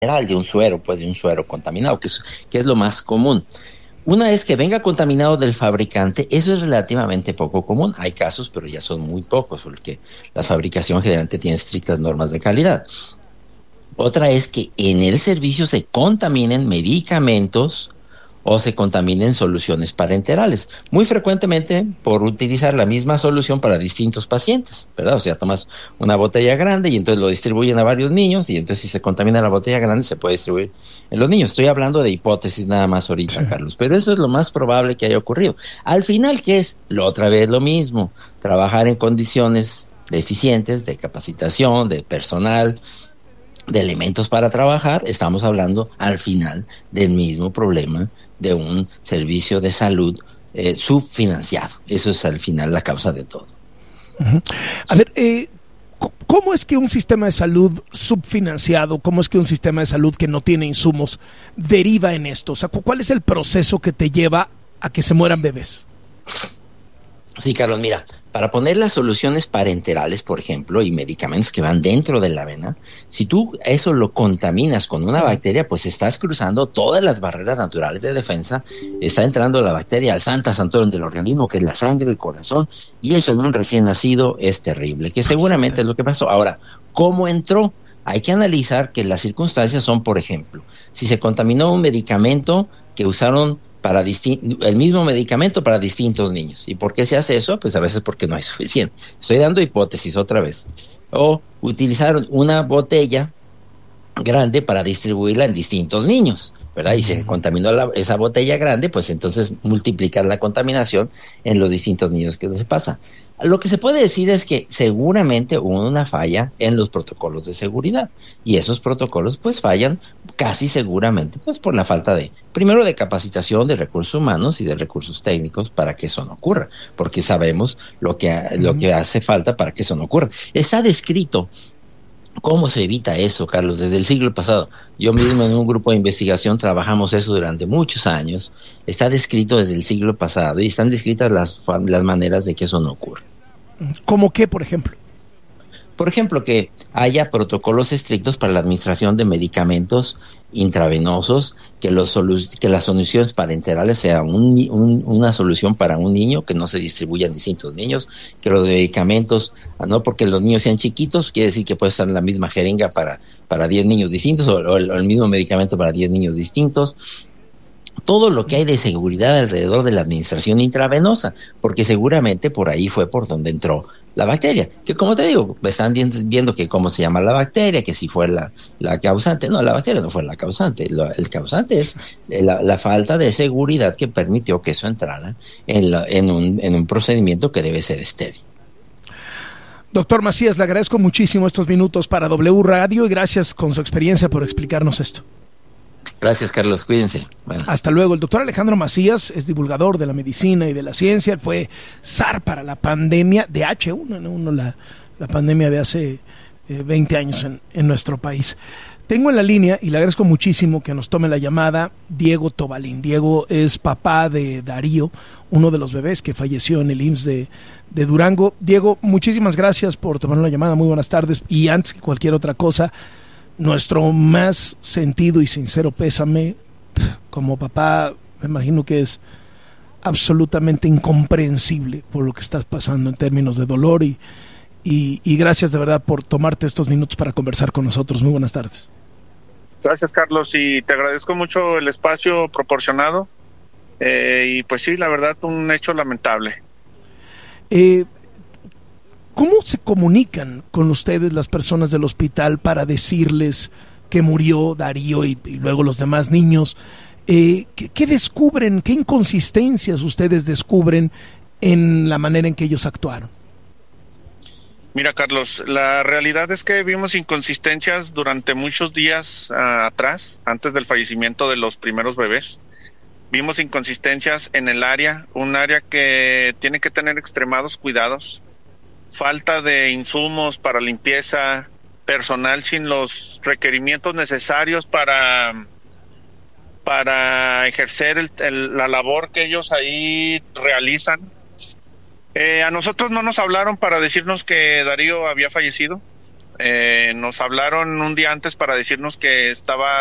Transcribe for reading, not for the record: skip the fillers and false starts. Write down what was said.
de un suero, pues de un suero contaminado, que es lo más común. Una vez que venga contaminado del fabricante, eso es relativamente poco común. Hay casos, pero ya son muy pocos, porque la fabricación generalmente tiene estrictas normas de calidad. Otra es que en el servicio se contaminen medicamentos o se contaminen soluciones parenterales. Muy frecuentemente por utilizar la misma solución para distintos pacientes, ¿verdad? O sea, tomas una botella grande y entonces lo distribuyen a varios niños y entonces si se contamina la botella grande se puede distribuir en los niños. Estoy hablando de hipótesis nada más ahorita, sí, Carlos, pero eso es lo más probable que haya ocurrido. Al final, ¿qué es? Otra vez lo mismo, trabajar en condiciones deficientes de capacitación, de personal, de elementos para trabajar. Estamos hablando al final del mismo problema de un servicio de salud subfinanciado. Eso es al final la causa de todo. Uh-huh. A ver, ¿cómo es que un sistema de salud subfinanciado, cómo es que un sistema de salud que no tiene insumos deriva en esto? O sea, ¿cuál es el proceso que te lleva a que se mueran bebés? Sí, Carlos, mira, para poner las soluciones parenterales, por ejemplo, y medicamentos que van dentro de la vena, si tú eso lo contaminas con una bacteria, pues estás cruzando todas las barreras naturales de defensa, está entrando la bacteria al Santa Santorum del organismo, que es la sangre, el corazón, y eso en un recién nacido es terrible, que seguramente es lo que pasó. Ahora, ¿cómo entró? Hay que analizar que las circunstancias son, por ejemplo, si se contaminó un medicamento que usaron para el mismo medicamento para distintos niños. ¿Y por qué se hace eso? Pues a veces porque no hay suficiente. Estoy dando hipótesis otra vez. O utilizaron una botella grande para distribuirla en distintos niños, ¿verdad? Y se contaminó esa botella grande, pues entonces multiplicar la contaminación en los distintos niños que se pasa. Lo que se puede decir es que seguramente hubo una falla en los protocolos de seguridad y esos protocolos pues fallan casi seguramente pues por la falta primero de capacitación de recursos humanos y de recursos técnicos para que eso no ocurra, porque sabemos lo que hace falta para que eso no ocurra. Está descrito ¿cómo se evita eso, Carlos? Desde el siglo pasado. Yo mismo en un grupo de investigación trabajamos eso durante muchos años. Está descrito desde el siglo pasado y están descritas las maneras de que eso no ocurra. ¿Cómo qué, por ejemplo? Por ejemplo, que haya protocolos estrictos para la administración de medicamentos intravenosos, que las soluciones parenterales sean una solución para un niño, que no se distribuya en distintos niños, que los medicamentos, no porque los niños sean chiquitos, quiere decir que puede ser la misma jeringa para 10 niños distintos o el mismo medicamento para 10 niños distintos. Todo lo que hay de seguridad alrededor de la administración intravenosa, porque seguramente por ahí fue por donde entró la bacteria, que como te digo, están viendo que cómo se llama la bacteria, que si fue la causante. No, la bacteria no fue la causante, el causante es la falta de seguridad que permitió que eso entrara en un procedimiento que debe ser estéril. Doctor Macías, le agradezco muchísimo estos minutos para W Radio y gracias con su experiencia por explicarnos esto. Gracias, Carlos, cuídense. Bueno. Hasta luego. El doctor Alejandro Macías es divulgador de la medicina y de la ciencia. Él fue zar para la pandemia de H1N1, la pandemia de hace 20 años en nuestro país. Tengo en la línea, y le agradezco muchísimo que nos tome la llamada, Diego Tobalín. Diego es papá de Darío, uno de los bebés que falleció en el IMSS de Durango. Diego, muchísimas gracias por tomar la llamada. Muy buenas tardes. Y antes que cualquier otra cosa, nuestro más sentido y sincero pésame. Como papá, me imagino que es absolutamente incomprensible por lo que estás pasando en términos de dolor y gracias de verdad por tomarte estos minutos para conversar con nosotros. Muy buenas tardes. Gracias, Carlos, y te agradezco mucho el espacio proporcionado y pues sí, la verdad, un hecho lamentable. ¿Cómo se comunican con ustedes las personas del hospital para decirles que murió Darío y luego los demás niños? ¿Qué descubren? ¿Qué inconsistencias ustedes descubren en la manera en que ellos actuaron? Mira, Carlos, la realidad es que vimos inconsistencias durante muchos días atrás, antes del fallecimiento de los primeros bebés. Vimos inconsistencias en el área, un área que tiene que tener extremados cuidados. Falta de insumos para limpieza, personal sin los requerimientos necesarios para ejercer la labor que ellos ahí realizan. A nosotros no nos hablaron para decirnos que Darío había fallecido. Nos hablaron un día antes para decirnos que estaba